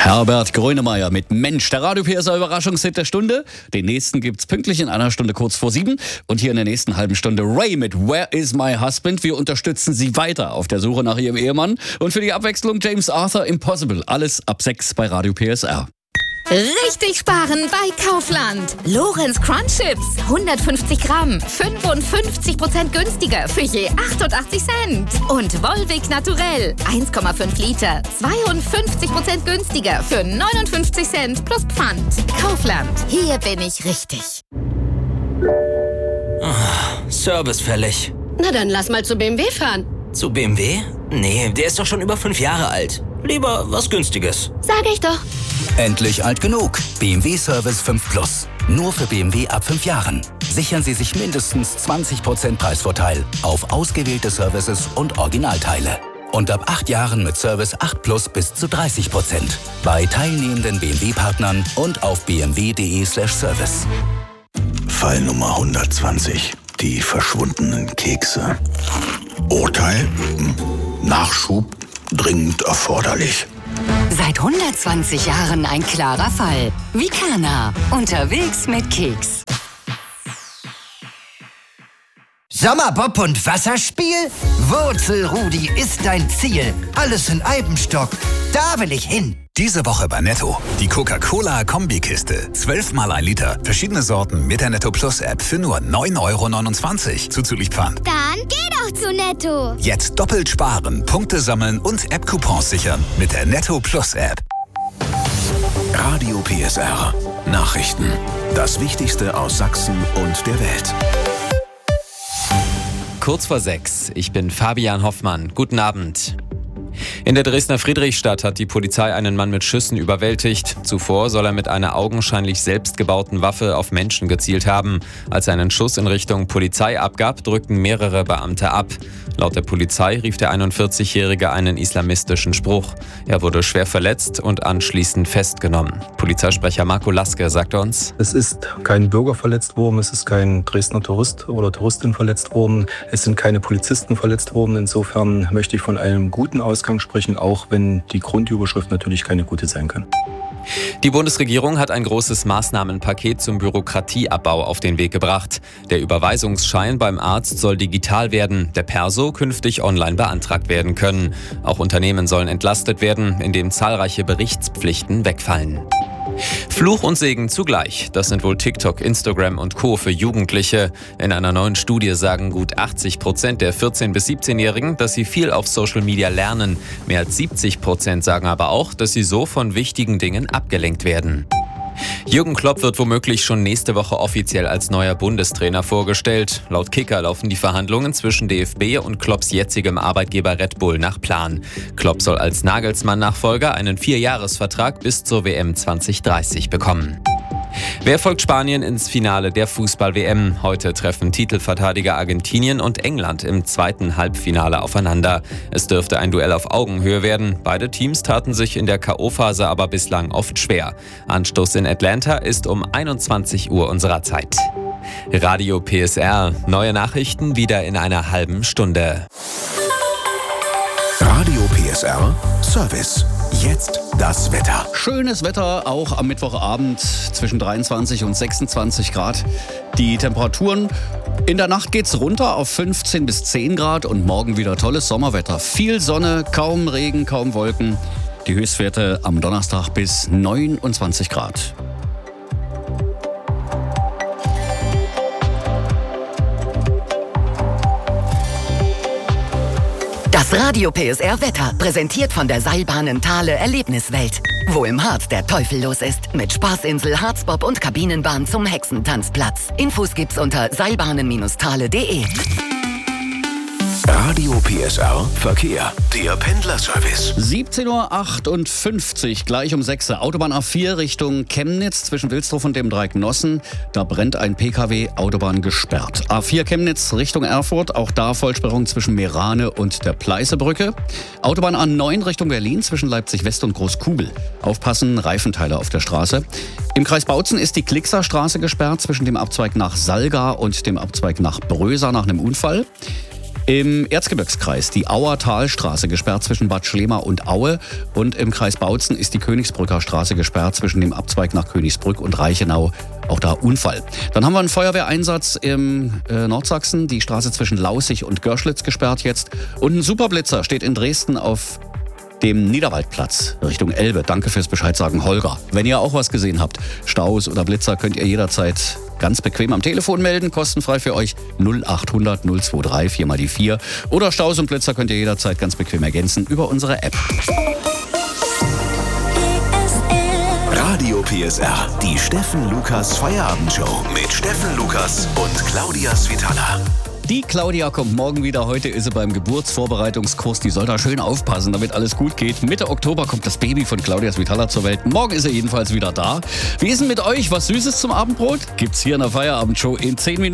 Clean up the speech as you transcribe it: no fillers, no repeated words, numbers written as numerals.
Herbert Grönemeyer mit Mensch, der Radio-PSR Überraschungshit der Stunde. Den nächsten gibt's pünktlich in einer Stunde kurz vor 7. Und hier in der nächsten halben Stunde Ray mit Where is my husband? Wir unterstützen Sie weiter auf der Suche nach Ihrem Ehemann. Und für die Abwechslung James Arthur Impossible. Alles ab 6 bei Radio-PSR. Richtig sparen bei Kaufland. Lorenz Crunch Chips, 150 Gramm, 55% günstiger für je 88 Cent. Und Volvic Naturell, 1,5 Liter, 52% günstiger für 59 Cent plus Pfand. Kaufland, hier bin ich richtig. Service fällig. Na dann lass mal zu BMW fahren. Zu BMW? Nee, der ist doch schon über 5 Jahre alt. Lieber was Günstiges. Sag ich doch. Endlich alt genug. BMW Service 5 Plus. Nur für BMW ab 5 Jahren. Sichern Sie sich mindestens 20% Preisvorteil auf ausgewählte Services und Originalteile. Und ab 8 Jahren mit Service 8 Plus bis zu 30%. Bei teilnehmenden BMW-Partnern und auf bmw.de/service. Fall Nummer 120. Die verschwundenen Kekse. Urteil? Nachschub dringend erforderlich. Seit 120 Jahren ein klarer Fall. Vicana. Unterwegs mit Keks. Sommerbob und Wasserspiel? Wurzelrudi ist dein Ziel. Alles in Eibenstock. Da will ich hin. Diese Woche bei Netto. Die Coca-Cola-Kombikiste. 12 mal 1 Liter. Verschiedene Sorten mit der Netto Plus App für nur 9,29 € zuzüglich Pfand. Dann geh doch zu Netto. Jetzt doppelt sparen, Punkte sammeln und App-Coupons sichern mit der Netto Plus App. Radio PSR. Nachrichten. Das Wichtigste aus Sachsen und der Welt. Kurz vor 6. Ich bin Fabian Hoffmann. Guten Abend. In der Dresdner Friedrichstadt hat die Polizei einen Mann mit Schüssen überwältigt. Zuvor soll er mit einer augenscheinlich selbstgebauten Waffe auf Menschen gezielt haben. Als er einen Schuss in Richtung Polizei abgab, drückten mehrere Beamte ab. Laut der Polizei rief der 41-Jährige einen islamistischen Spruch. Er wurde schwer verletzt und anschließend festgenommen. Polizeisprecher Marco Laske sagte uns: Es ist kein Bürger verletzt worden, es ist kein Dresdner Tourist oder Touristin verletzt worden, es sind keine Polizisten verletzt worden. Insofern möchte ich von einem guten Ausgang sprechen, auch wenn die Grundüberschrift natürlich keine gute sein kann. Die Bundesregierung hat ein großes Maßnahmenpaket zum Bürokratieabbau auf den Weg gebracht. Der Überweisungsschein beim Arzt soll digital werden, der Perso künftig online beantragt werden können. Auch Unternehmen sollen entlastet werden, indem zahlreiche Berichtspflichten wegfallen. Fluch und Segen zugleich. Das sind wohl TikTok, Instagram und Co. für Jugendliche. In einer neuen Studie sagen gut 80% der 14- bis 17-Jährigen, dass sie viel auf Social Media lernen. Mehr als 70% sagen aber auch, dass sie so von wichtigen Dingen abgelenkt werden. Jürgen Klopp wird womöglich schon nächste Woche offiziell als neuer Bundestrainer vorgestellt. Laut Kicker laufen die Verhandlungen zwischen DFB und Klopps jetzigem Arbeitgeber Red Bull nach Plan. Klopp soll als Nagelsmann-Nachfolger einen 4-Jahres-Vertrag bis zur WM 2030 bekommen. Wer folgt Spanien ins Finale der Fußball-WM? Heute treffen Titelverteidiger Argentinien und England im zweiten Halbfinale aufeinander. Es dürfte ein Duell auf Augenhöhe werden. Beide Teams taten sich in der K.O.-Phase aber bislang oft schwer. Anstoß in Atlanta ist um 21 Uhr unserer Zeit. Radio PSR. Neue Nachrichten wieder in einer halben Stunde. Radio PSR Service. Jetzt das Wetter. Schönes Wetter, auch am Mittwochabend zwischen 23 und 26 Grad. Die Temperaturen in der Nacht geht's runter auf 15 bis 10 Grad und morgen wieder tolles Sommerwetter. Viel Sonne, kaum Regen, kaum Wolken. Die Höchstwerte am Donnerstag bis 29 Grad. Das Radio PSR Wetter, präsentiert von der Seilbahnen Thale Erlebniswelt. Wo im Harz der Teufel los ist. Mit Spaßinsel, Harzbob und Kabinenbahn zum Hexentanzplatz. Infos gibt's unter seilbahnen-thale.de. Radio PSR Verkehr. Der Pendlerservice. 17:58 Uhr, gleich um 6 Uhr. Autobahn A4 Richtung Chemnitz zwischen Wilsdruff und dem Dreieck-Nossen. Da brennt ein PKW, Autobahn gesperrt. A4 Chemnitz Richtung Erfurt, auch da Vollsperrung zwischen Meerane und der Pleißebrücke. Autobahn A9 Richtung Berlin zwischen Leipzig-West und Großkugel. Aufpassen, Reifenteile auf der Straße. Im Kreis Bautzen ist die Klickser Straße gesperrt zwischen dem Abzweig nach Salga und dem Abzweig nach Bröser nach einem Unfall. Im Erzgebirgskreis die Auer Talstraße gesperrt zwischen Bad Schlema und Aue. Und im Kreis Bautzen ist die Königsbrücker Straße gesperrt zwischen dem Abzweig nach Königsbrück und Reichenau. Auch da Unfall. Dann haben wir einen Feuerwehreinsatz im Nordsachsen. Die Straße zwischen Laußig und Görschlitz gesperrt jetzt. Und ein Superblitzer steht in Dresden auf dem Niederwaldplatz Richtung Elbe. Danke fürs Bescheid sagen, Holger. Wenn ihr auch was gesehen habt, Staus oder Blitzer, könnt ihr jederzeit ganz bequem am Telefon melden, kostenfrei für euch 0800 023 4 mal die 4. Oder Staus und Blitzer könnt ihr jederzeit ganz bequem ergänzen über unsere App. Radio PSR, die Steffen Lukas Feierabendshow mit Steffen Lukas und Claudia Svitala. Die Claudia kommt morgen wieder. Heute ist sie beim Geburtsvorbereitungskurs. Die soll da schön aufpassen, damit alles gut geht. Mitte Oktober kommt das Baby von Claudia Svitala zur Welt. Morgen ist sie jedenfalls wieder da. Wie ist denn mit euch? Was Süßes zum Abendbrot? Gibt's hier in der Feierabendshow in 10 Minuten.